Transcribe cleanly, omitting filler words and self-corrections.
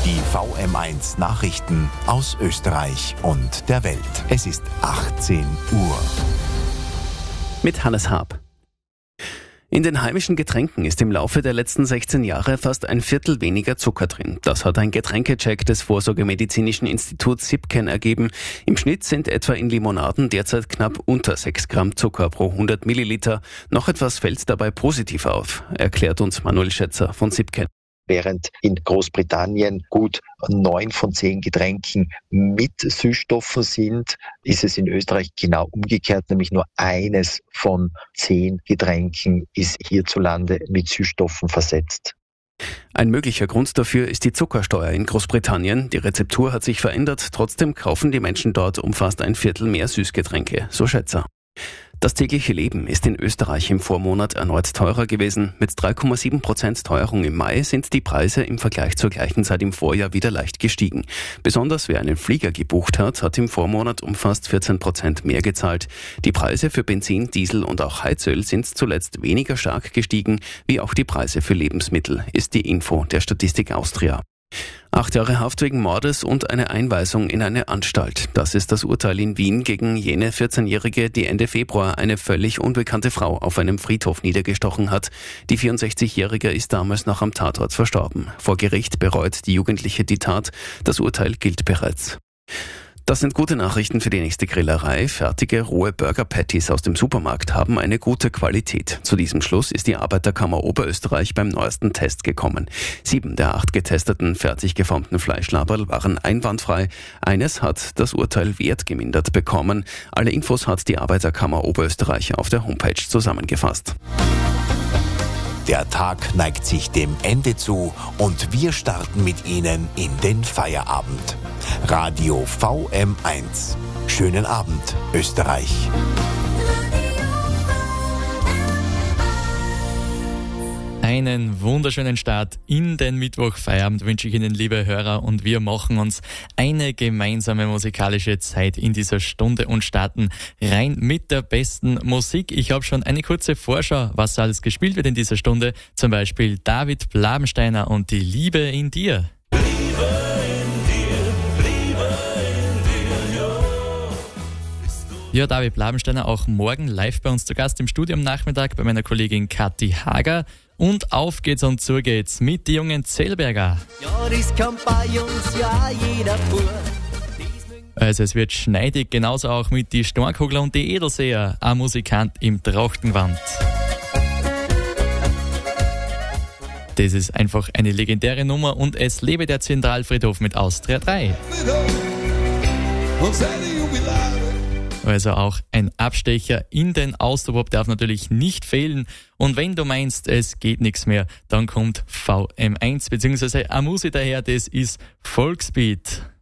Die VM1 Nachrichten aus Österreich und der Welt. Es ist 18 Uhr. Mit Hannes Haab. In den heimischen Getränken ist im Laufe der letzten 16 Jahre fast ein Viertel weniger Zucker drin. Das hat ein Getränkecheck des Vorsorgemedizinischen Instituts SIPCAN ergeben. Im Schnitt sind etwa in Limonaden derzeit knapp unter 6 Gramm Zucker pro 100 Milliliter. Noch etwas fällt dabei positiv auf, erklärt uns Manuel Schätzer von SIPCAN. Während in Großbritannien gut 9 von 10 Getränken mit Süßstoffen sind, ist es in Österreich genau umgekehrt, nämlich nur eines von 10 Getränken ist hierzulande mit Süßstoffen versetzt. Ein möglicher Grund dafür ist die Zuckersteuer in Großbritannien. Die Rezeptur hat sich verändert, trotzdem kaufen die Menschen dort um fast ein Viertel mehr Süßgetränke, so Schätzer. Das tägliche Leben ist in Österreich im Vormonat erneut teurer gewesen. Mit 3,7% Teuerung im Mai sind die Preise im Vergleich zur gleichen Zeit im Vorjahr wieder leicht gestiegen. Besonders wer einen Flieger gebucht hat im Vormonat um fast 14% mehr gezahlt. Die Preise für Benzin, Diesel und auch Heizöl sind zuletzt weniger stark gestiegen, wie auch die Preise für Lebensmittel, ist die Info der Statistik Austria. 8 Jahre Haft wegen Mordes und eine Einweisung in eine Anstalt. Das ist das Urteil in Wien gegen jene 14-Jährige, die Ende Februar eine völlig unbekannte Frau auf einem Friedhof niedergestochen hat. Die 64-Jährige ist damals noch am Tatort verstorben. Vor Gericht bereut die Jugendliche die Tat. Das Urteil gilt bereits. Das sind gute Nachrichten für die nächste Grillerei. Fertige, rohe Burger-Patties aus dem Supermarkt haben eine gute Qualität. Zu diesem Schluss ist die Arbeiterkammer Oberösterreich beim neuesten Test gekommen. 7 der 8 getesteten, fertig geformten Fleischlaberl waren einwandfrei. Eines hat das Urteil wertgemindert bekommen. Alle Infos hat die Arbeiterkammer Oberösterreich auf der Homepage zusammengefasst. Der Tag neigt sich dem Ende zu und wir starten mit Ihnen in den Feierabend. Radio VM1. Schönen Abend, Österreich. Einen wunderschönen Start in den Mittwochfeierabend wünsche ich Ihnen, liebe Hörer, und wir machen uns eine gemeinsame musikalische Zeit in dieser Stunde und starten rein mit der besten Musik. Ich habe schon eine kurze Vorschau, was alles gespielt wird in dieser Stunde. Zum Beispiel David Blabensteiner und die Liebe in dir. Ja, David Blabensteiner auch morgen live bei uns zu Gast im Studio am Nachmittag bei meiner Kollegin Kathi Hager. Und auf geht's und zu geht's mit den jungen Zellberger. Ja, das kann bei uns ja jeder pur. Also es wird schneidig, genauso auch mit die Stornkogler und die Edelseher, ein Musikant im Trachtengewand. Das ist einfach eine legendäre Nummer und es lebe der Zentralfriedhof mit Austria 3. Also auch ein Abstecher in den Austropop darf natürlich nicht fehlen. Und wenn du meinst, es geht nichts mehr, dann kommt VM1 bzw. eine Musik daher, das ist Volksbeat.